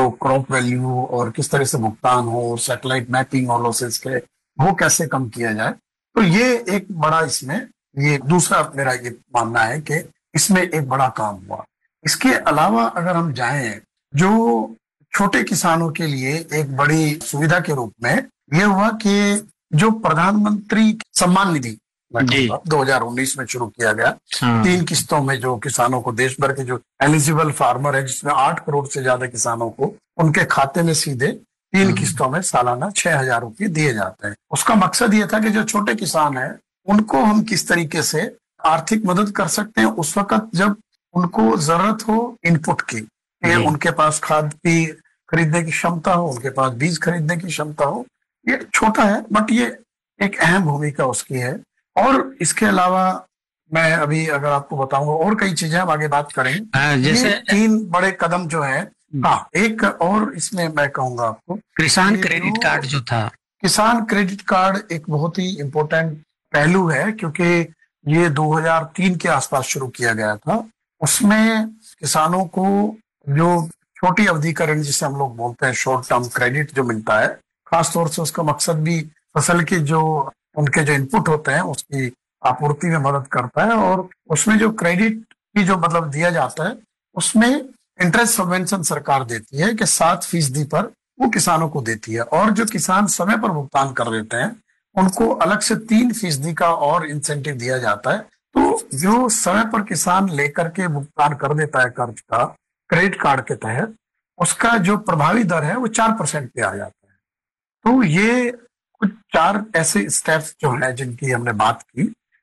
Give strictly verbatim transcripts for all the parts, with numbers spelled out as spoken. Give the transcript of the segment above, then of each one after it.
जो crop value और किस तरह से भुगतान हो, सैटेलाइट मैपिंग और लॉसेस के, वो कैसे कम किया जाए। तो ये एक बड़ा इसमें, ये दूसरा मेरा ये मानना है कि इसमें एक बड़ा काम हुआ। इसके अलावा अगर हम जाएं, जो छोटे किसानों के लिए एक बड़ी सुविधा के रूप में ये हुआ कि जो प्रधानमंत्री सम्मान निधि दो हज़ार उन्नीस में शुरू किया गया, तीन किस्तों में जो किसानों को, देश भर के जो एलिजिबल फार्मर है, जिसमें आठ करोड़ से ज्यादा किसानों को उनके खाते में सीधे तीन किस्तों में सालाना छह हजार रुपये दिए जाते हैं। उसका मकसद ये था कि जो छोटे किसान हैं उनको हम किस तरीके से आर्थिक मदद कर सकते हैं उस वक्त जब उनको जरूरत हो इनपुट की, उनके पास खाद की खरीदने की क्षमता हो, उनके पास बीज खरीदने की क्षमता हो। ये छोटा है बट ये एक अहम भूमिका उसकी है। और इसके अलावा मैं अभी अगर आपको बताऊंगा और कई चीजें हम आगे बात करें, जैसे तीन बड़े कदम जो है। हाँ, एक और इसमें मैं कहूंगा आपको, किसान क्रेडिट कार्ड जो था, किसान क्रेडिट कार्ड एक बहुत ही इम्पोर्टेंट पहलू है, क्योंकि ये दो हज़ार तीन के आसपास शुरू किया गया था। उसमें किसानों को जो छोटी अवधि का ऋण जिसे हम लोग बोलते हैं शॉर्ट टर्म क्रेडिट जो मिलता है, खासतौर से उसका मकसद भी फसल की जो उनके जो इनपुट होते हैं उसकी आपूर्ति में मदद करता है। और उसमें जो क्रेडिट की जो मतलब दिया जाता है उसमें इंटरेस्ट सबवेंशन सरकार देती है कि सात फीसदी पर वो किसानों को देती है, और जो किसान समय पर भुगतान कर देते हैं उनको अलग से तीन फीसदी का और इंसेंटिव दिया जाता है। तो जो समय पर किसान लेकर के भुगतान कर देता है कर्ज का क्रेडिट कार्ड के तहत, उसका जो प्रभावी दर है वो चार परसेंट पे आ जाता है। तो ये कुछ चार ऐसे स्टेप्स जो हैं जिनकी हमने बात की,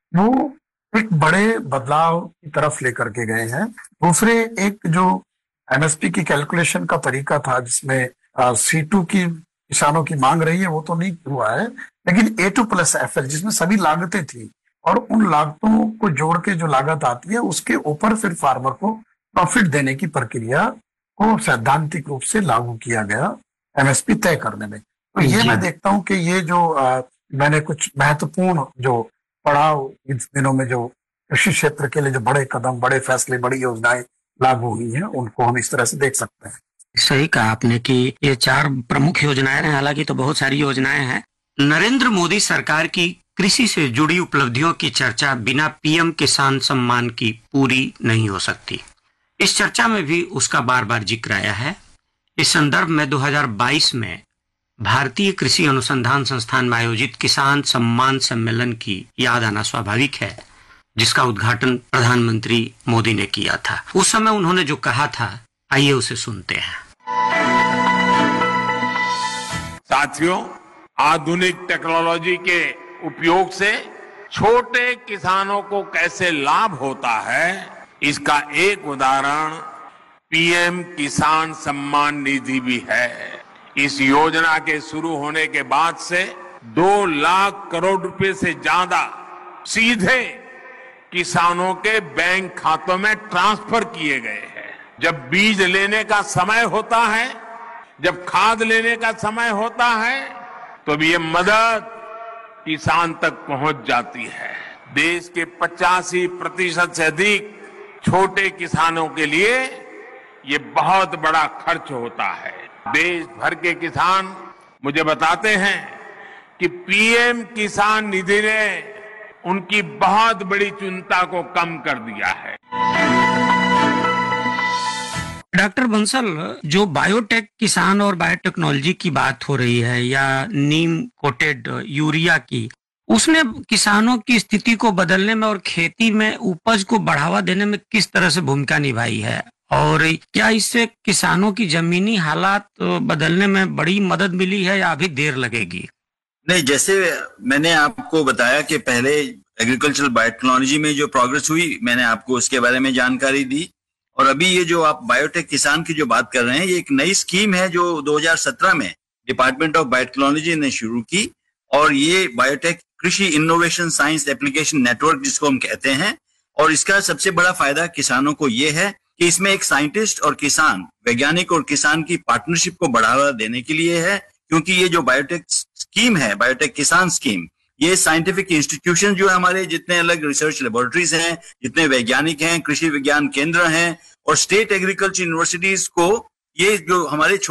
वो एक बड़े बदलाव की तरफ लेकर के गए हैं। दूसरे, एक जो एमएसपी की कैलकुलेशन का तरीका था जिसमें सी टू की किसानों की मांग रही है, वो तो नहीं हुआ है, लेकिन ए टू प्लस एफ एल जिसमें सभी लागतें थी और उन लागतों को जोड़ के जो लागत आती है उसके ऊपर फिर फार्मर को प्रॉफिट देने की प्रक्रिया को सैद्धांतिक रूप से लागू किया गया एमएसपी तय करने में। तो ये मैं देखता हूं कि ये जो आ, मैंने कुछ महत्वपूर्ण जो पड़ाव इस दिनों में जो कृषि क्षेत्र के लिए जो बड़े कदम, बड़े फैसले, बड़ी योजनाएं लागू हुई हैं, उनको हम इस तरह से देख सकते हैं। सही कहा आपने कि ये चार प्रमुख योजनाएं हैं, हालांकि तो बहुत सारी योजनाएं हैं। नरेंद्र मोदी सरकार की कृषि से जुड़ी उपलब्धियों की चर्चा बिना पीएम किसान सम्मान की पूरी नहीं हो सकती। इस चर्चा में भी उसका बार बार जिक्र आया है। इस संदर्भ में दो हज़ार बाईस में भारतीय कृषि अनुसंधान संस्थान में आयोजित किसान सम्मान सम्मेलन की याद आना स्वाभाविक है, जिसका उद्घाटन प्रधानमंत्री मोदी ने किया था। उस समय उन्होंने जो कहा था, आइए उसे सुनते हैं। साथियों, आधुनिक टेक्नोलॉजी के उपयोग से छोटे किसानों को कैसे लाभ होता है, इसका एक उदाहरण पीएम किसान सम्मान निधि भी है। इस योजना के शुरू होने के बाद से दो लाख करोड़ रुपए से ज्यादा सीधे किसानों के बैंक खातों में ट्रांसफर किए गए हैं। जब बीज लेने का समय होता है, जब खाद लेने का समय होता है, तो भी ये मदद किसान तक पहुंच जाती है। देश के पचासी प्रतिशत से अधिक छोटे किसानों के लिए ये बहुत बड़ा खर्च होता है। देश भर के किसान मुझे बताते हैं कि पीएम किसान निधि ने उनकी बहुत बड़ी चिंता को कम कर दिया है। डॉक्टर बंसल, जो बायोटेक किसान और बायोटेक्नोलॉजी की बात हो रही है या नीम कोटेड यूरिया की, उसने किसानों की स्थिति को बदलने में और खेती में उपज को बढ़ावा देने में किस तरह से भूमिका निभाई है, और क्या इससे किसानों की जमीनी हालात बदलने में बड़ी मदद मिली है या अभी देर लगेगी? नहीं, जैसे मैंने आपको बताया कि पहले एग्रीकल्चरल बायोटेक्नोलॉजी में जो प्रोग्रेस हुई, मैंने आपको उसके बारे में जानकारी दी। और अभी ये जो आप बायोटेक किसान की जो बात कर रहे हैं, ये एक नई स्कीम है जो दो हज़ार सत्रह में डिपार्टमेंट ऑफ बायोटेक्नोलॉजी ने शुरू की। और ये बायोटेक कृषि इनोवेशन साइंस एप्लीकेशन नेटवर्क जिसको हम कहते हैं, और इसका सबसे बड़ा फायदा किसानों को ये है कि इसमें एक साइंटिस्ट और किसान, वैज्ञानिक और किसान की पार्टनरशिप को बढ़ावा देने के लिए है। क्योंकि ये जो बायोटेक स्कीम है, बायोटेक किसान स्कीम, ये साइंटिफिक इंस्टीट्यूशन जो है हमारे, जितने अलग रिसर्च लेबोरेटरीज हैं, जितने वैज्ञानिक हैं, कृषि विज्ञान केंद्र हैं और स्टेट एग्रीकल्चर यूनिवर्सिटीज को, ये जो हमारे